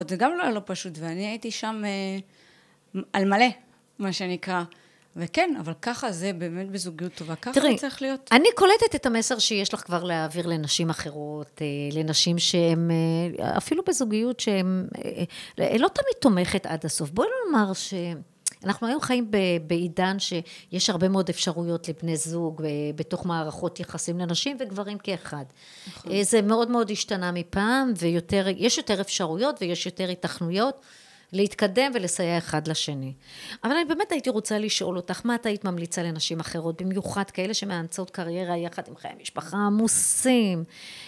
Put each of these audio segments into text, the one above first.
זה גם לא פשוט, ואני הייתי שם על מלא, מה שנקרא. וכן, אבל ככה זה באמת בזוגיות טובה, ככה זה צריך להיות. אני קולטת את המסר שיש לך כבר להעביר לנשים אחרות, לנשים שהן, אפילו בזוגיות שהן, לא תמיד תומכת עד הסוף. בואי נאמר שאנחנו היום חיים בעידן שיש הרבה מאוד אפשרויות לבני זוג, בתוך מערכות יחסים לנשים וגברים כאחד. נכון. זה מאוד מאוד השתנה מפעם, ויש יותר אפשרויות ויש יותר התכנויות, להתקדם ולסייע אחד לשני. אבל אני באמת הייתי רוצה לשאול אותך, מה את היית ממליצה לנשים אחרות, במיוחד כאלה שמאמצות קריירה יחד עם חיי משפחה עמוסים?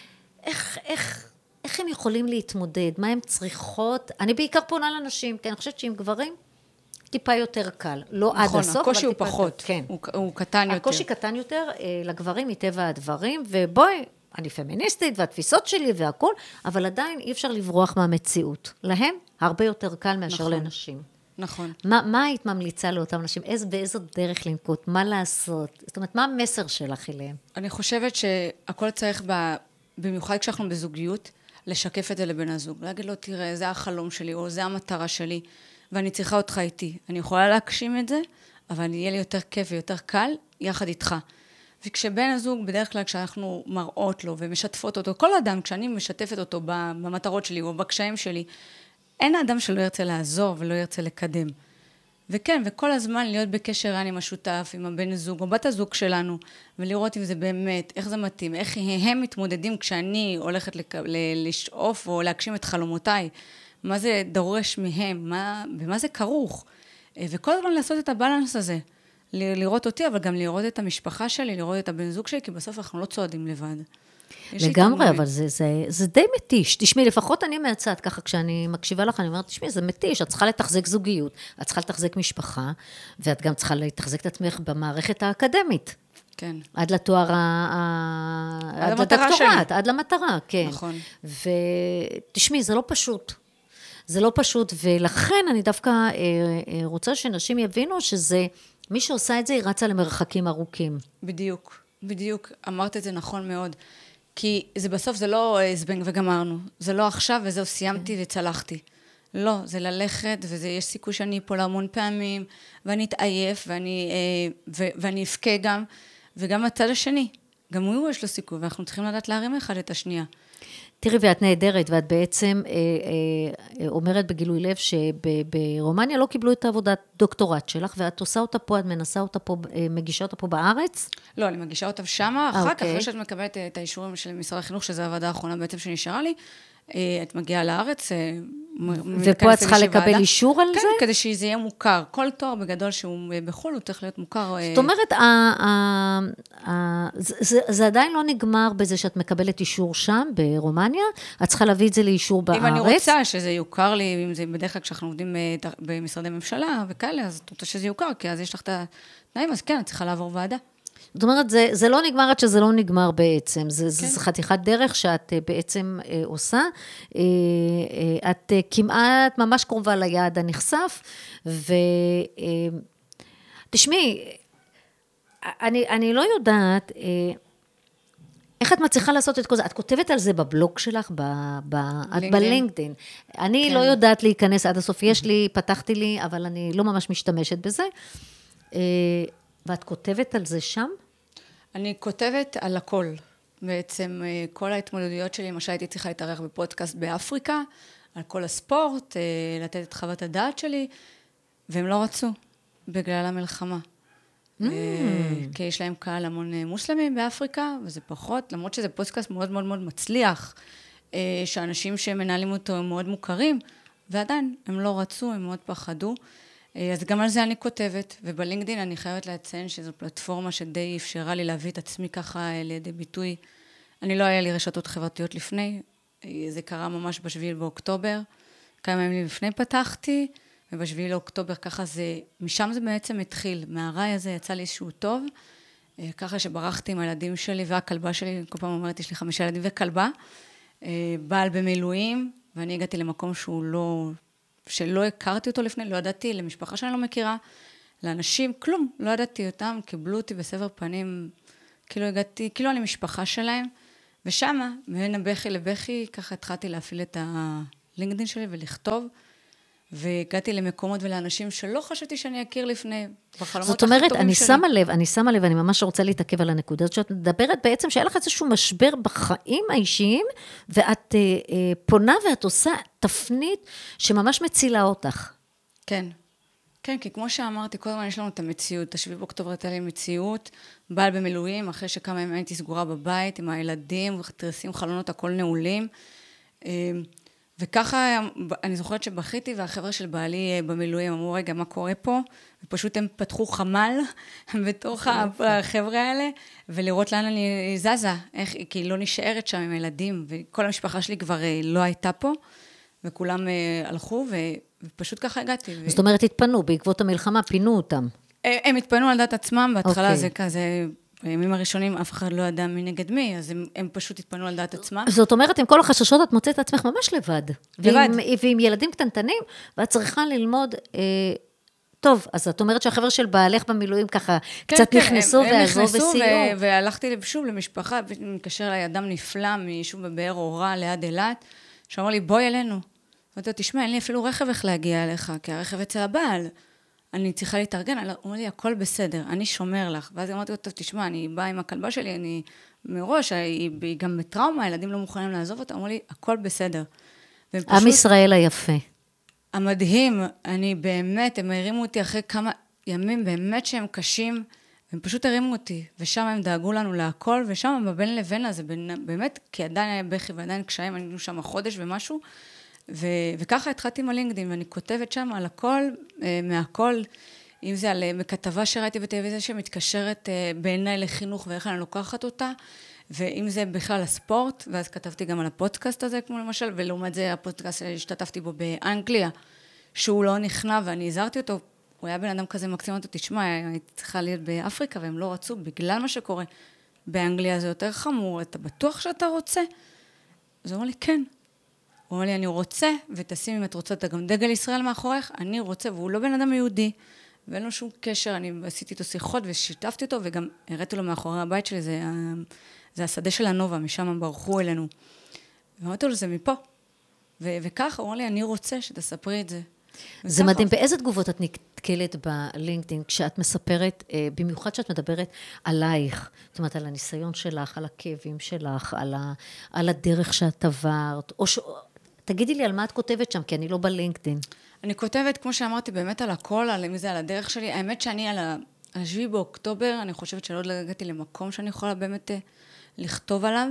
איך הם יכולים להתמודד? מה הם צריכות? אני בעיקר פונה לנשים, כי אני חושבת שעם גברים טיפה יותר קל. לא עד הסוף, נכון, הקושי הוא פחות. כן. הוא קטן יותר. הקושי קטן יותר לגברים מטבע הדברים, ובואי, אני פמיניסטית והתפיסות שלי והכל, אבל עדיין אי אפשר לברוח מהמציאות. להם הרבה יותר קל מאשר לנשים. נכון. מה היית ממליצה לאותם נשים? באיזו דרך לנקוט? מה לעשות? זאת אומרת, מה המסר שלך אליהם? אני חושבת שהכל צריך, במיוחד כשאנחנו בזוגיות, לשקף את זה לבן הזוג. להגיד לו, תראה, זה החלום שלי, או זה המטרה שלי, ואני צריכה אותך איתי. אני יכולה להגשים את זה, אבל יהיה לי יותר כיף ויותר קל יחד איתך. וכשבן הזוג, בדרך כלל כשאנחנו מראות לו ומשתפות אותו, כל אדם, כשאני משתפת אותו במטרות שלי או בקשיים שלי, אין האדם שלא ירצה לעזור ולא ירצה לקדם. וכן, וכל הזמן להיות בקשר עם השותף, עם הבן הזוג או בת הזוג שלנו, ולראות אם זה באמת, איך זה מתאים, איך הם מתמודדים כשאני הולכת לשאוף או להגשים את חלומותיי, מה זה דורש מהם, במה זה כרוך. וכל הזמן לעשות את הבלנס הזה. לראות אותי, אבל גם לראות את המשפחה שלי, לראות את הבן זוג שלי, כי בסוף אנחנו לא צועדים לבד. לגמרי, אבל זה די מתיש. תשמעי, לפחות אני מהצד, ככה כשאני מקשיבה לך, אני אומרת, תשמעי, זה מתיש, את צריכה לתחזק זוגיות, את צריכה לתחזק משפחה, ואת גם צריכה לתחזק את עצמך במערכת האקדמית. כן. עד לתואר, עד לדוקטורט, עד למטרה, כן. נכון. ותשמעי, זה לא פשוט. זה לא פשוט, ולכן אני דווקא רוצה שנשים יבינו שזה, מי שעושה את זה, היא רצה למרחקים ארוכים. בדיוק, אמרת את זה נכון מאוד. כי זה בסוף, זה לא זבנג וגמרנו. זה לא עכשיו וזהו, סיימתי וצלחתי. לא, זה ללכת, ויש סיכוי שאני אפול המון פעמים, ואני אתעייף, ואני אפקה גם, וגם הצד השני. גם הוא יש לו סיכוי, ואנחנו צריכים לדעת להרים אחד את השנייה. תראי, ואת נהדרת, ואת בעצם אומרת בגילוי לב שברומניה לא קיבלו את העבודת דוקטורט שלך, ואת עושה אותה פה, את מנסה אותה פה, מגישה אותה פה בארץ? לא, אני מגישה אותה שמה, אחר כך, אחרי שאת מקבלת את האישורים של משרד החינוך, שזו הוועדה האחרונה בעצם שנשארה לי, את מגיעה לארץ, ופה את צריכה לקבל אישור על זה? כן, כדי שזה יהיה מוכר. כל תואר בגדול שהוא בחול, הוא צריך להיות מוכר. זאת אומרת, זה עדיין לא נגמר בזה שאת מקבלת אישור שם, ברומניה, את צריכה להביא את זה לאישור בארץ. אם אני רוצה שזה יוכר לי, אם זה בדרך כלל כשאנחנו עובדים במשרדי ממשלה וכאלה, אז את רוצה שזה יוכר, כי אז יש לך את התנאים, אז כן, את צריכה לעבור ועדה. זאת אומרת, זה לא נגמר עד שזה לא נגמר בעצם, זה חתיכת דרך שאת בעצם עושה, את כמעט ממש קרובה ליעד הנחשף, תשמעי, אני לא יודעת, איך את מצליחה לעשות את כל זה? את כותבת על זה בבלוג שלך, את בלינקדין. אני לא יודעת להיכנס עד הסוף, פתחתי לי, אבל אני לא ממש משתמשת בזה, ואת כותבת על זה שם? אני כותבת על הכל. בעצם כל ההתמודדויות שלי, למשל הייתי צריכה להתארח בפודקאסט באפריקה, על כל הספורט, לתת את חוות הדעת שלי, והם לא רצו, בגלל המלחמה. כי יש להם קהל המון מוסלמים באפריקה, וזה פחות, למרות שזה פודקאסט מאוד מאוד מאוד מצליח, שאנשים שמנהלים אותו הם מאוד מוכרים, ועדיין הם לא רצו, הם מאוד פחדו. אז גם על זה אני כותבת, ובלינקדין אני חייבת לציין שזו פלטפורמה שדי אפשרה לי להביא את עצמי ככה לידי ביטוי. אני לא היה לי רשתות חברתיות לפני, זה קרה ממש בשביל באוקטובר, כמה ימים לפני פתחתי, ובשביל לאוקטובר ככה זה, משם זה בעצם התחיל, מהרעי הזה יצא לי איזשהו טוב, ככה שברחתי עם הילדים שלי והכלבה שלי, כל פעם אומרת, יש לי 5 ילדים וכלבה, בעל במילואים, ואני הגעתי למקום שהוא לא... שלא הכרתי אותו לפני, לא ידעתי, למשפחה שאני לא מכירה, לאנשים, כלום, לא ידעתי אותם, קיבלו אותי בסבר פנים, כאילו הגעתי, כאילו אני משפחה שלהם, ושמה, בין הבכי לבכי, ככה התחלתי להפעיל הלינקדאין שלי ולכתוב, והגעתי למקומות ולאנשים שלא חשבתי שאני אכיר לפני, בחלומות זאת הכי אומרת, טובים אני שלי. שמה לב, אני ממש רוצה להתעכב על הנקודה הזאת, שאת מדברת בעצם שהיה לך איזשהו משבר בחיים האישיים, ואת פונה ואת עושה תפנית שממש מצילה אותך. כן. כן, כי כמו שאמרתי, כל הזמן יש לנו את המציאות. ה-7 באוקטובר הייתה לי מציאות, בעל במילואים, אחרי שכמה ימים הייתי סגורה בבית, עם הילדים, תריסים חלונות, הכל נעולים. וככה, אני זוכרת שבכיתי, והחבר'ה של בעלי במילואים אמרו, רגע, מה קורה פה? ופשוט הם פתחו חמ"ל בתוך החבר'ה האלה, ולראות לאן אני זזה, איך, כי היא לא נשארת שם עם הילדים, וכל המשפחה שלי כבר לא הייתה פה, וכולם הלכו, ופשוט ככה הגעתי. זאת אומרת, התפנו, בעקבות המלחמה, פינו אותם. הם התפנו על דעת עצמם, בהתחלה אוקיי. זה כזה, בימים הראשונים אף אחד לא ידע מי נגד מי, אז הם פשוט התפנו על דעת עצמם. זאת אומרת, עם כל החששות, את מוצאת את עצמך ממש לבד. לבד. ועם ילדים קטנטנים, ואת צריכה ללמוד, טוב, אז את אומרת שהחבר'ה של בעלך במילואים ככה, קצת נכנסו ועזרו וסייעו. והלכתי שוב למשפחה, מתקשר אליי אדם נפלא, מיישוב בבאר אורה, ליד אילת, שאמר לי, בואי אלינו. אמרתי לו, תשמע, אין לי אפילו רכב איך להגיע אליך, כי הרכב אצל הבעל. אני צריכה להתארגן, הוא אומר לי, הכל בסדר, אני שומר לך. ואז אמרתי לו, טוב, תשמע, אני באה עם הכלבה שלי, אני מראש, היא גם בטראומה, הילדים לא מוכנים לעזוב אותה, אמרו לי, הכל בסדר. עם ישראל היפה. המדהים, אני באמת, הם הרימו אותי אחרי כמה ימים, באמת שהם קשים, הם פשוט הרימו אותי, ושם הם דאגו לנו להכל, ושם בבין לבין הזה, באמת, כי עדיין היה בכי ועדיין קשיים, היינו שם חודש ומשהו, וככה התחלתי עם הלינקדאין, ואני כותבת שם על הכל, מהכל, אם זה על כתבה שראיתי בטלוויזיה שמתקשרת בעיניי לחינוך ואיך אני לוקחת אותה, ואם זה בכלל הספורט, ואז כתבתי גם על הפודקאסט הזה, כמו למשל, ולעומת זה הפודקאסט שהשתתפתי בו באנגליה, שהוא לא נכנע ואני הזהרתי אותו, הוא היה בן אדם כזה מקסים אותו, תשמע, אני צריכה להיות באפריקה, והם לא רצו, בגלל מה שקורה. באנגליה זה יותר חמור, אתה בטוח שאתה רוצה? אז הוא אומר לי, כן. הוא אומר לי, אני רוצה, ותשים אם את רוצה, אתה גם דגל ישראל מאחוריך, אני רוצה, והוא לא בן אדם יהודי, ואין לו שום קשר, אני עשיתי איתו שיחות ושיתפתי אותו, וגם הראיתי לו מאחורי הבית שלי, זה השדה של הנובה, משם הם ברחו אלינו. ואמרתי לו, זה מפה. וככה, הוא אומר לי, אני רוצה שתספרי את זה. זה מדהים. באיזה תגובות את נתקלת בלינקדאין, כשאת מספרת, במיוחד שאת מדברת עלייך, זאת אומרת, על הניסיון שלך, על הכאבים שלך, על הדרך שאת עברת, או תגידי לי על מה את כותבת שם, כי אני לא בלינקדאין. אני כותבת, כמו שאמרתי, באמת על הכל, על זה, על הדרך שלי. האמת שאני על 7 באוקטובר, אני חושבת שלא הגעתי למקום שאני יכולה באמת לכתוב עליו,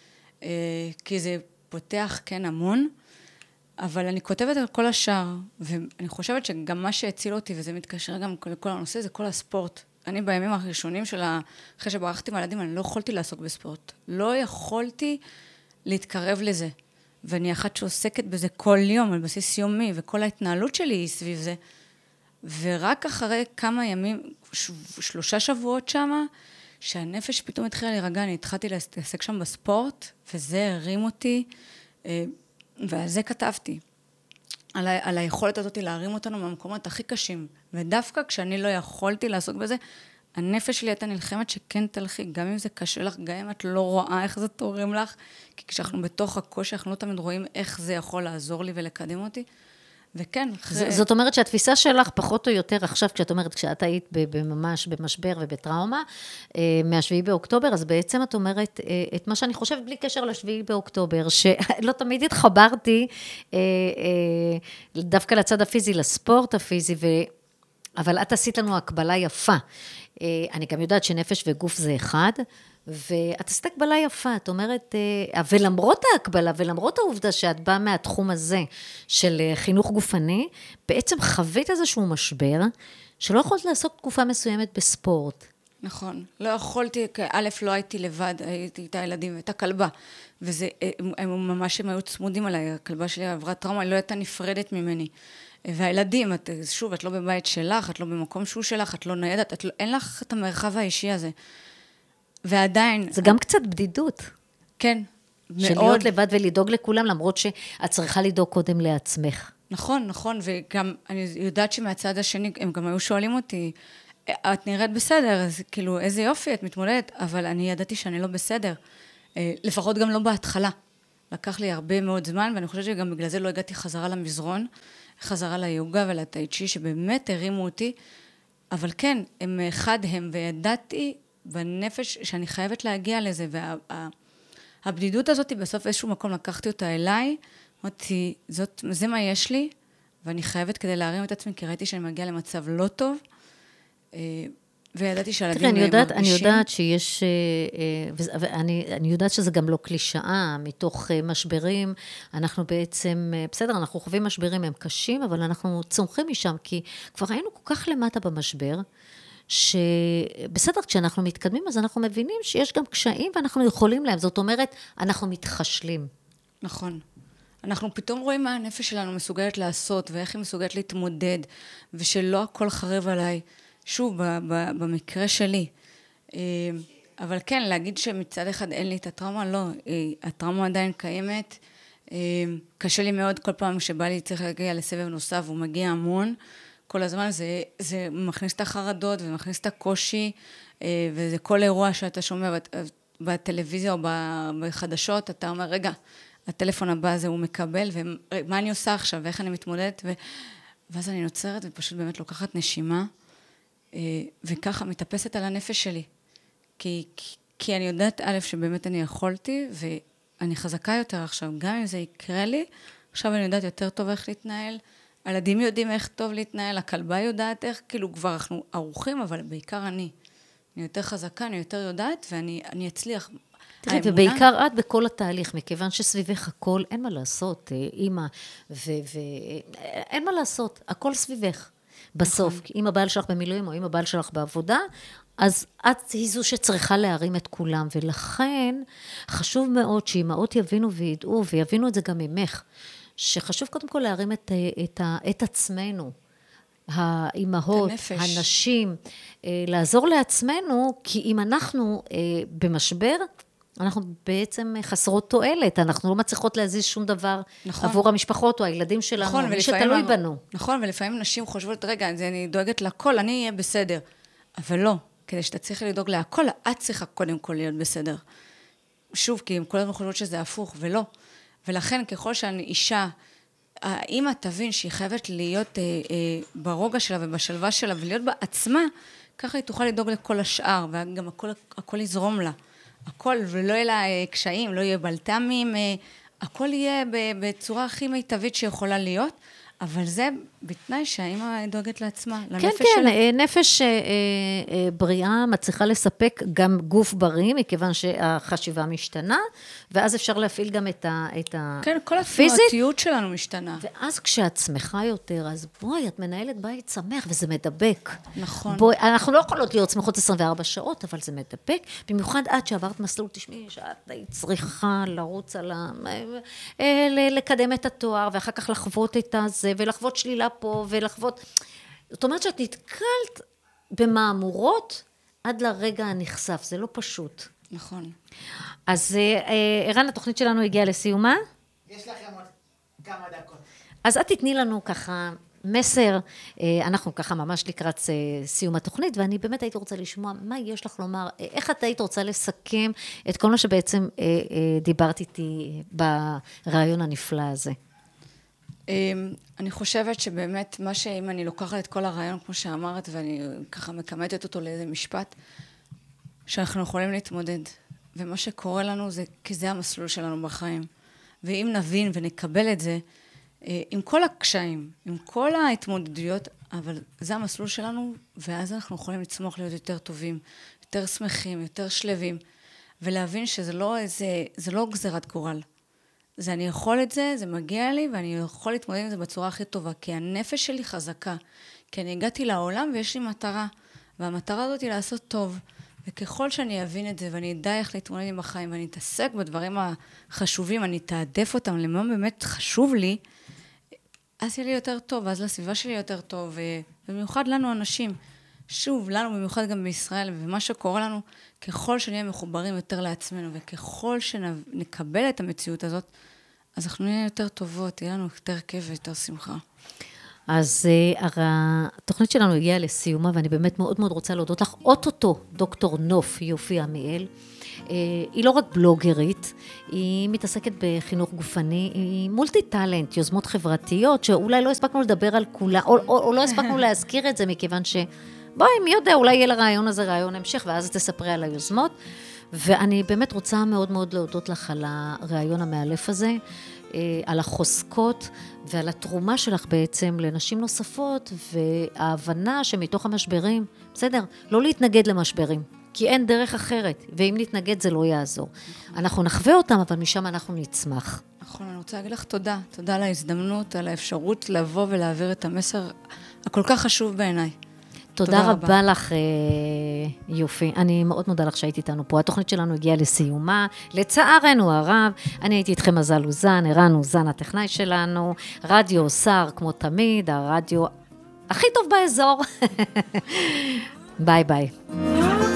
כי זה פותח, כן, המון, אבל אני כותבת על כל השאר, ואני חושבת שגם מה שהציל אותי, וזה מתקשר גם לכל הנושא, זה כל הספורט. אני בימים הראשונים אחרי שברחתי מהילדים, אני לא יכולתי לעסוק בספורט. לא יכולתי להתקרב לזה. ואני אחת שעוסקת בזה כל יום, על בסיס יומי, וכל ההתנהלות שלי היא סביב זה. ורק אחרי כמה ימים, 3 שבועות שמה, שהנפש פתאום התחילה להירגע, אני התחלתי להתעסק שם בספורט, וזה הרים אותי, ועל זה כתבתי. על היכולת הזאת להרים אותנו מהמקומות הכי קשים. ודווקא כשאני לא יכולתי לעסוק בזה, הנפש שלי הייתה נלחמת שכן תלכי, גם אם זה קשה לך, גם אם את לא רואה איך זה תורם לך, כי כשאנחנו בתוך הקושי, אנחנו לא תמיד רואים איך זה יכול לעזור לי ולקדם אותי. וכן, זאת אומרת שהתפיסה שלך פחות או יותר עכשיו, כשאת אומרת, כשאת היית ממש במשבר ובטראומה, מה-7 באוקטובר, אז בעצם את אומרת את מה שאני חושבת בלי קשר ל-7 באוקטובר, שלא תמיד התחברתי דווקא לצד הפיזי, לספורט הפיזי, אבל את עשית לנו הקבלה יפה. אני גם יודעת שנפש וגוף זה אחד, ואת עשית הקבלה יפה, את אומרת, ולמרות ההקבלה, ולמרות העובדה שאת באה מהתחום הזה של חינוך גופני, בעצם חווית איזשהו משבר, שלא יכולת לעסוק תקופה מסוימת בספורט. נכון, לא יכולתי, א', לא הייתי לבד, הייתי איתה ילדים והייתה כלבה, וזה, הם ממש הם היו צמודים עליי, הכלבה שלי עברה טראומה, היא לא הייתה נפרדת ממני. והילדים, שוב, את לא בבית שלך, את לא במקום שהוא שלך, את לא ניידת, אין לך את המרחב האישי הזה. ועדיין... זה גם קצת בדידות. כן, מאוד. של להיות לבד ולדאוג לכולם, למרות שאת צריכה לדאוג קודם לעצמך. נכון, נכון, וגם אני יודעת שמהצד השני, הם גם היו שואלים אותי, את נראית בסדר, אז כאילו, איזה יופי, את מתמודדת, אבל אני ידעתי שאני לא בסדר. לפחות גם לא בהתחלה. לקח לי הרבה מאוד זמן, ואני חושבת שגם בגלל זה לא הגעתי חזרה למזרון, חזרה ליוגה ולטאי-צ'י, שבאמת הרימו אותי, אבל כן, הם אחד הם, וידעתי בנפש שאני חייבת להגיע לזה, והבדידות הזאת בסוף איזשהו מקום לקחתי אותה אליי, אמרתי, זה מה יש לי, ואני חייבת כדי להרים את עצמי, כי ראיתי שאני מגיעה למצב לא טוב, וידעתי שהילדים מרגישים. אני יודעת שיש, ואני יודעת שזה גם לא קלישאה, מתוך משברים, אנחנו בעצם, בסדר, אנחנו חווים משברים, הם קשים, אבל אנחנו צומחים משם, כי כבר היינו כל כך למטה במשבר, שבסדר, כשאנחנו מתקדמים, אז אנחנו מבינים שיש גם קשיים, ואנחנו יכולים להם, זאת אומרת, אנחנו מתחשלים. נכון. אנחנו פתאום רואים מה הנפש שלנו מסוגלת לעשות, ואיך היא מסוגלת להתמודד, ושלא הכל חרב עליי. שוב, במקרה שלי. אבל כן, להגיד שמצד אחד אין לי את הטראומה, לא. הטראומה עדיין קיימת. קשה לי מאוד כל פעם שבא לי צריך להגיע לסבב נוסף, הוא מגיע המון. כל הזמן זה מכניס את החרדות ומכניס את הקושי, וזה כל אירוע שאתה שומע בטלוויזיה או בחדשות, אתה אומר, רגע, הטלפון הבא הזה הוא מקבל, ומה אני עושה עכשיו, ואיך אני מתמודדת, ואז אני נוצרת ופשוט באמת לוקחת נשימה, וככה מתאפסת על הנפש שלי. כי אני יודעת, א', שבאמת אני יכולתי, ואני חזקה יותר עכשיו, גם אם זה יקרה לי, עכשיו אני יודעת יותר טוב איך להתנהל, הילדים יודעים איך טוב להתנהל, הכלבה יודעת איך, כאילו כבר אנחנו ערוכים, אבל בעיקר אני יותר חזקה, אני יותר יודעת, ואני אצליח. תראי, ובעיקר את בכל התהליך, מכיוון שסביבך הכל, אין מה לעשות, אימא, אין מה לעשות, הכל סביבך. בסוף, אם הבעל שלך במילואים, או אם הבעל שלך בעבודה, אז את היא זו שצריכה להרים את כולם, ולכן חשוב מאוד שאימהות יבינו וידעו, ויבינו את זה גם ממך, שחשוב קודם כל להרים את עצמנו, האימהות, הנשים, לעזור לעצמנו, כי אם אנחנו במשבר, אנחנו בעצם חסרות תועלת, אנחנו לא מצליחות להזיז שום דבר עבור המשפחות או הילדים שלנו, מי שתלוי בנו. נכון, ולפעמים נשים חושבות, רגע, אני דואגת לכל, אני אהיה בסדר. אבל לא, כדי שאתה צריך לדאוג להכל, את צריכה קודם כל להיות בסדר. שוב, כי הם כל הזמן חושבות שזה הפוך, ולא. ולכן, ככל שאני אישה, האמא תבין שהיא חייבת להיות ברוגע שלה ובשלווה שלה, ולהיות בעצמה, ככה היא תוכל לדאוג לכל השאר, וגם הכל יזרום לה. הכל, ולא יהיה לה קשיים, לא יהיה בלתמים, הכל יהיה בצורה הכי מיטבית שיכולה להיות, אבל זה בתנאי שהאמא דואגת לעצמה, לנפש שלה. כן, נפש בריאה מצליחה לספק גם גוף בריא, מכיוון שהחשיבה משתנה, ואז אפשר להפעיל גם את הפיזית. כן, כל התנועתיות שלנו משתנה. ואז כשאת שמחה יותר, אז בואי, את מנהלת בית שמח, וזה מדבק. נכון. בואי, אנחנו לא יכולות להיות שמחות 24 שעות, אבל זה מדבק. במיוחד עד שעברת מסלול, תשמעי, שאת צריכה לרוץ על לקדם את התואר, ואחר כך לחוות את זה, ולחוות שלילה פה, ולחוות... זאת אומרת שאת נתקלת במאמורות עד לרגע הנחשף, זה לא פשוט. נכון. אז ערן, התוכנית שלנו הגיעה לסיומה? יש לכם עוד כמה דקות. אז את תתני לנו ככה מסר, אנחנו ככה ממש לקראת סיום התוכנית, ואני באמת הייתי רוצה לשמוע מה יש לך לומר, איך את היית רוצה לסכם את כל מה שבעצם דיברת איתי ברעיון הנפלא הזה. אני חושבת שבאמת מה שאם אני לוקחת את כל הרעיון כמו שאמרת ואני ככה מקמטת אותו לאיזה משפט שאנחנו יכולים להתמודד ומה שקורה לנו זה כי זה המסלול שלנו בחיים ואם נבין ונקבל את זה עם כל הקשיים, עם כל ההתמודדויות אבל זה המסלול שלנו ואז אנחנו יכולים לצמוח להיות יותר טובים, יותר שמחים, יותר שלווים ולהבין שזה לא גזירת גורל זה אני יכול את זה, זה מגיע לי, ואני יכול להתמודד עם זה בצורה הכי טובה, כי הנפש שלי חזקה, כי אני הגעתי לעולם ויש לי מטרה, והמטרה הזאת היא לעשות טוב, וככל שאני אבין את זה, ואני אדע איך להתמודד עם החיים, ואני אתעסק בדברים החשובים, אני אתעדף אותם, למה באמת חשוב לי, אז יהיה לי יותר טוב, ואז לסביבה שלי יותר טוב, ובמיוחד לנו אנשים, שוב, לנו במיוחד גם בישראל, ומה שקורה לנו, ככל שנהיה מחוברים יותר לעצמנו, וככל שנקבל את המציאות הזאת, אז אנחנו נהיה יותר טובות, יהיה לנו יותר כיף ויותר שמחה. אז התוכנית שלנו הגיעה לסיומה, ואני באמת מאוד מאוד רוצה להודות לך. אוטוטו, דוקטור נוף יופי עמיאל, היא לא רק בלוגרית, היא מתעסקת בחינוך גופני, היא מולטי טלנט, יוזמות חברתיות, שאולי לא הספקנו לדבר על כולה, או לא הספקנו להזכיר את זה, מכיוון בואי, מי יודע, אולי יהיה לרעיון הזה רעיון המשך, ואז תספרי על היוזמות, ואני באמת רוצה מאוד מאוד להודות לך על הרעיון המאלף הזה, על החוזקות ועל התרומה שלך בעצם לנשים נוספות, וההבנה שמתוך המשברים, בסדר, לא להתנגד למשברים, כי אין דרך אחרת, ואם נתנגד זה לא יעזור. אנחנו נחווה אותם, אבל משם אנחנו נצמח. נכון, אני רוצה להגיד לך תודה. תודה על ההזדמנות, על האפשרות לבוא ולהעביר את המסר הכל כך חשוב בעיניי. תודה רבה לך, יופי. אני מאוד מודה לך שהיית איתנו פה. התוכנית שלנו הגיעה לסיומה. לצערנו הרב, אני הייתי איתכם מזל אוזן, ערן אוזן הטכנאי שלנו, רדיו שר כמו תמיד, הרדיו הכי טוב באזור. ביי ביי.